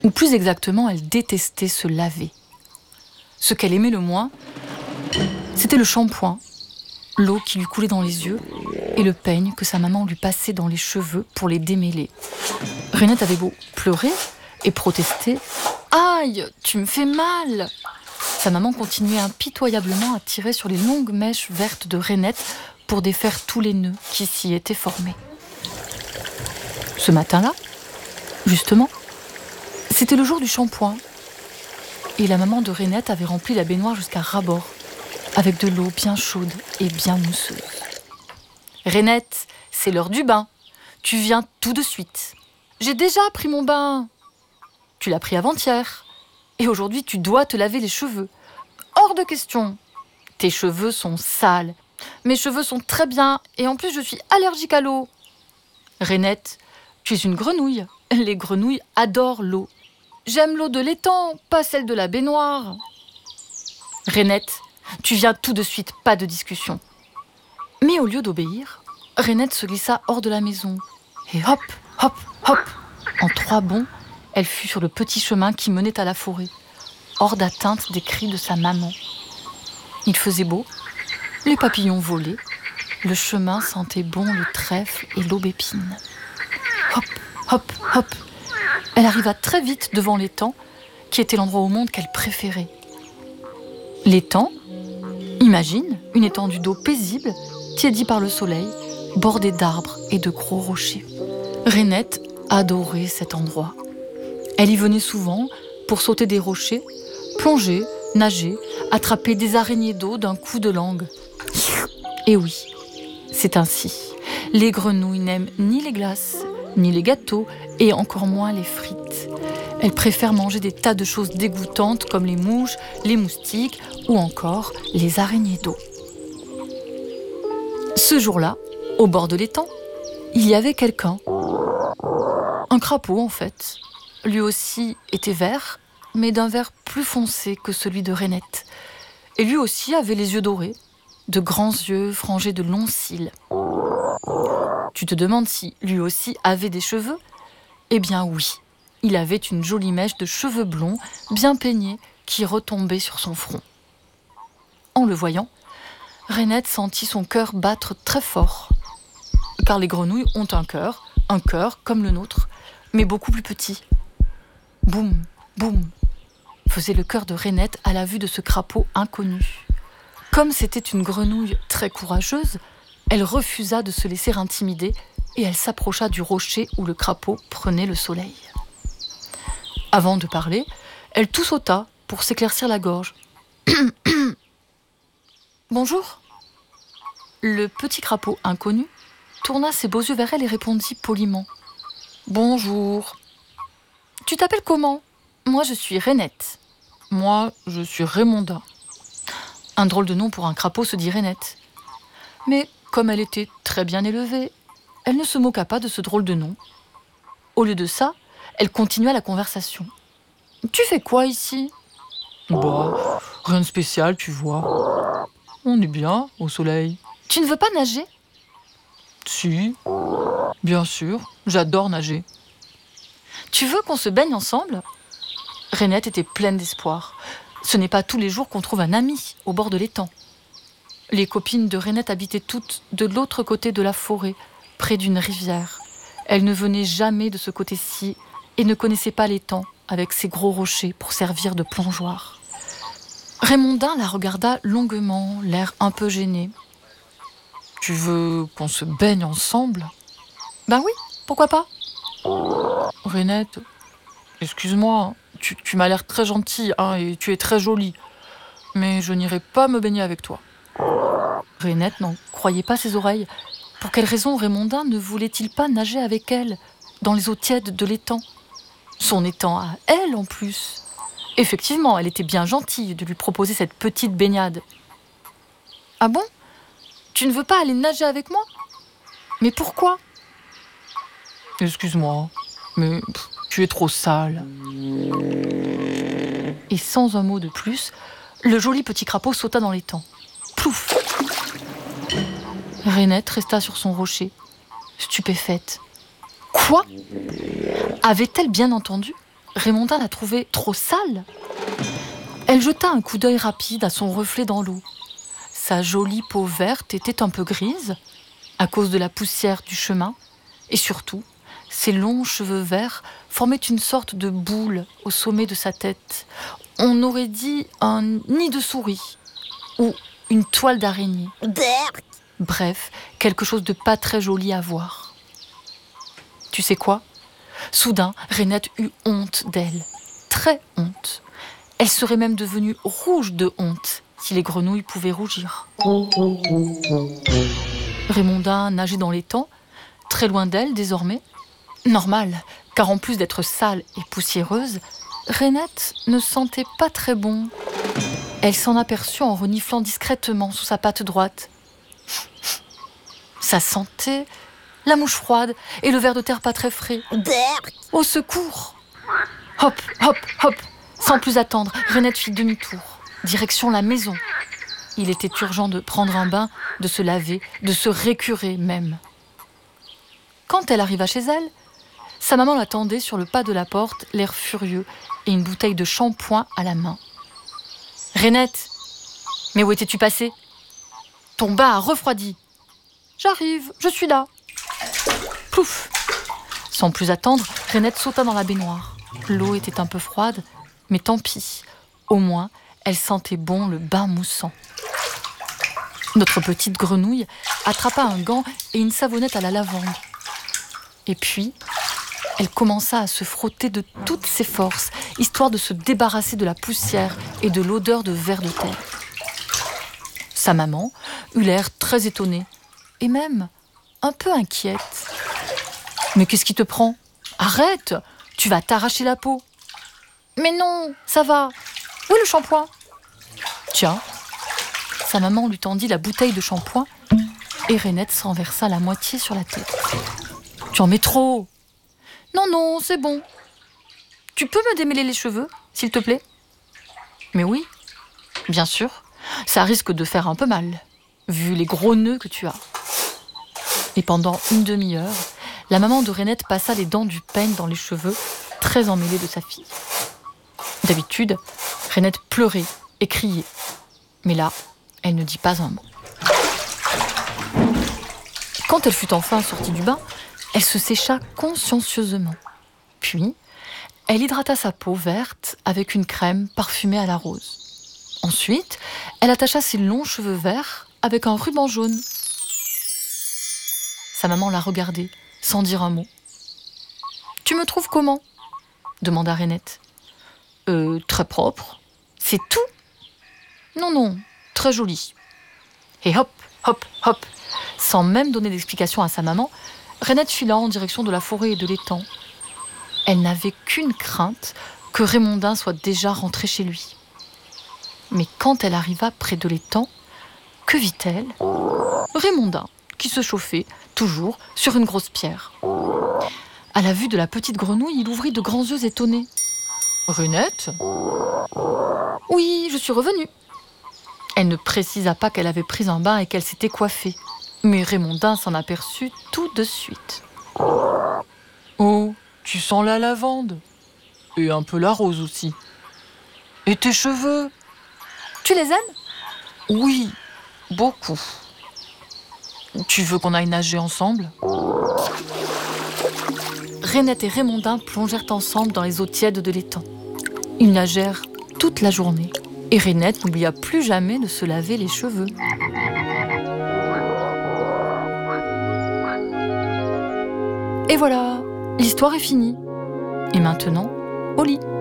Ou plus exactement, elle détestait se laver. Ce qu'elle aimait le moins, c'était le shampoing, l'eau qui lui coulait dans les yeux et le peigne que sa maman lui passait dans les cheveux pour les démêler. Rainette avait beau pleurer et protester. « Aïe, tu me fais mal !» Sa maman continuait impitoyablement à tirer sur les longues mèches vertes de Rainette pour défaire tous les nœuds qui s'y étaient formés. Ce matin-là, justement, c'était le jour du shampoing. Et la maman de Rainette avait rempli la baignoire jusqu'à ras-bord, avec de l'eau bien chaude et bien mousseuse. « Rainette, c'est l'heure du bain. Tu viens tout de suite. »« J'ai déjà pris mon bain. »« Tu l'as pris avant-hier. Et aujourd'hui, tu dois te laver les cheveux. »« Hors de question. Tes cheveux sont sales. Mes cheveux sont très bien et en plus, je suis allergique à l'eau. »« Rainette, tu es une grenouille. Les grenouilles adorent l'eau. »« J'aime l'eau de l'étang, pas celle de la baignoire. »« Rainette, tu viens tout de suite, pas de discussion. » Mais au lieu d'obéir, Rainette se glissa hors de la maison. Et hop, hop, hop, en 3 bonds, elle fut sur le petit chemin qui menait à la forêt, hors d'atteinte des cris de sa maman. Il faisait beau, les papillons volaient, le chemin sentait bon le trèfle et l'aubépine. Hop, hop, hop, elle arriva très vite devant l'étang, qui était l'endroit au monde qu'elle préférait. L'étang, imagine une étendue d'eau paisible, tiédie par le soleil, bordée d'arbres et de gros rochers. Rainette adorait cet endroit. Elle y venait souvent pour sauter des rochers, plonger, nager, attraper des araignées d'eau d'un coup de langue. Et oui, c'est ainsi. Les grenouilles n'aiment ni les glaces, ni les gâteaux, et encore moins les frites. Elles préfèrent manger des tas de choses dégoûtantes comme les mouches, les moustiques ou encore les araignées d'eau. Ce jour-là, au bord de l'étang, il y avait quelqu'un. Un crapaud, en fait. Lui aussi était vert, mais d'un vert plus foncé que celui de Rainette. Et lui aussi avait les yeux dorés, de grands yeux frangés de longs cils. Tu te demandes si lui aussi avait des cheveux ? Eh bien oui, il avait une jolie mèche de cheveux blonds, bien peignés, qui retombait sur son front. En le voyant, Rainette sentit son cœur battre très fort. Car les grenouilles ont un cœur comme le nôtre, mais beaucoup plus petit. Boum, boum, faisait le cœur de Rainette à la vue de ce crapaud inconnu. Comme c'était une grenouille très courageuse, elle refusa de se laisser intimider et elle s'approcha du rocher où le crapaud prenait le soleil. Avant de parler, elle toussauta pour s'éclaircir la gorge. « Bonjour !» Le petit crapaud inconnu tourna ses beaux yeux vers elle et répondit poliment. « Bonjour. Tu t'appelles comment ? Moi, je suis Rainette. Moi, je suis Raymonda. » Un drôle de nom pour un crapaud, se dit Rainette. Mais comme elle était très bien élevée, elle ne se moqua pas de ce drôle de nom. Au lieu de ça, elle continua la conversation. « Tu fais quoi ici ? » « Bah, rien de spécial, tu vois. On est bien au soleil. »« Tu ne veux pas nager ? » ?»« Si, bien sûr, j'adore nager. »« Tu veux qu'on se baigne ensemble ?» Rainette était pleine d'espoir. Ce n'est pas tous les jours qu'on trouve un ami au bord de l'étang. Les copines de Rainette habitaient toutes de l'autre côté de la forêt, près d'une rivière. Elles ne venaient jamais de ce côté-ci et ne connaissaient pas l'étang avec ses gros rochers pour servir de plongeoir. Raymondin la regarda longuement, l'air un peu gêné. « Tu veux qu'on se baigne ensemble ?»« Ben oui, pourquoi pas ?»« Rainette, excuse-moi, tu m'as l'air très gentille et tu es très jolie, mais je n'irai pas me baigner avec toi. » Rainette n'en croyait pas ses oreilles. Pour quelle raison Raymondin ne voulait-il pas nager avec elle, dans les eaux tièdes de l'étang ? Son étang à elle, en plus. Effectivement, elle était bien gentille de lui proposer cette petite baignade. « Ah bon ? Tu ne veux pas aller nager avec moi ? Mais pourquoi ? » ?»« Excuse-moi, mais tu es trop sale. » Et sans un mot de plus, le joli petit crapaud sauta dans l'étang. Plouf ! Rainette resta sur son rocher, stupéfaite. Quoi ? Avait-elle bien entendu ? Raymondin la trouvait trop sale. Elle jeta un coup d'œil rapide à son reflet dans l'eau. Sa jolie peau verte était un peu grise, à cause de la poussière du chemin, et surtout, ses longs cheveux verts formaient une sorte de boule au sommet de sa tête. On aurait dit un nid de souris ou une toile d'araignée. Bref, quelque chose de pas très joli à voir. Tu sais quoi ? Soudain, Rainette eut honte d'elle. Très honte. Elle serait même devenue rouge de honte si les grenouilles pouvaient rougir. Raymondin nageait dans l'étang, très loin d'elle désormais. Normal, car en plus d'être sale et poussiéreuse, Rainette ne sentait pas très bon. Elle s'en aperçut en reniflant discrètement sous sa patte droite. Ça sentait la mouche froide et le ver de terre pas très frais. Au secours! Hop, hop, hop! Sans plus attendre, Rainette fit demi-tour, direction la maison. Il était urgent de prendre un bain, de se laver, de se récurer même. Quand elle arriva chez elle, sa maman l'attendait sur le pas de la porte, l'air furieux et une bouteille de shampoing à la main. « Rainette, mais où étais-tu passée ? Ton bain a refroidi. »« J'arrive, je suis là. » Plouf ! Sans plus attendre, Rainette sauta dans la baignoire. L'eau était un peu froide, mais tant pis. Au moins, elle sentait bon le bain moussant. Notre petite grenouille attrapa un gant et une savonnette à la lavande. Et puis, elle commença à se frotter de toutes ses forces, histoire de se débarrasser de la poussière et de l'odeur de ver de terre. Sa maman eut l'air très étonnée, et même un peu inquiète. « Mais qu'est-ce qui te prend ? Arrête, tu vas t'arracher la peau. »« Mais non, ça va. Où est le shampoing ? » ?»« Tiens. » Sa maman lui tendit la bouteille de shampoing et Rainette s'en versa la moitié sur la tête. « Tu en mets trop. »« Non, non, c'est bon. Tu peux me démêler les cheveux, s'il te plaît ? » ?»« Mais oui, bien sûr. Ça risque de faire un peu mal, vu les gros nœuds que tu as. » Et pendant une demi-heure, la maman de Rainette passa les dents du peigne dans les cheveux, très emmêlés de sa fille. D'habitude, Rainette pleurait et criait. Mais là, elle ne dit pas un mot. Quand elle fut enfin sortie du bain, elle se sécha consciencieusement. Puis, elle hydrata sa peau verte avec une crème parfumée à la rose. Ensuite, elle attacha ses longs cheveux verts avec un ruban jaune. Sa maman la regardait, sans dire un mot. « Tu me trouves comment ?» demanda Rainette. « Très propre. C'est tout ? » ?»« Non, non, très joli. » Et hop, hop, hop, sans même donner d'explication à sa maman, Rainette fila en direction de la forêt et de l'étang. Elle n'avait qu'une crainte, que Raymondin soit déjà rentré chez lui. Mais quand elle arriva près de l'étang, que vit-elle ? Raymondin, qui se chauffait, toujours, sur une grosse pierre. À la vue de la petite grenouille, il ouvrit de grands yeux étonnés. « Rainette ? » ?»« Oui, je suis revenue. » Elle ne précisa pas qu'elle avait pris un bain et qu'elle s'était coiffée. Mais Raymondin s'en aperçut tout de suite. « Oh, tu sens la lavande. Et un peu la rose aussi. Et tes cheveux ? Tu les aimes ? Oui, beaucoup. Tu veux qu'on aille nager ensemble ? » Rainette et Raymondin plongèrent ensemble dans les eaux tièdes de l'étang. Ils nagèrent toute la journée. Et Rainette n'oublia plus jamais de se laver les cheveux. Et voilà, l'histoire est finie. Et maintenant, au lit.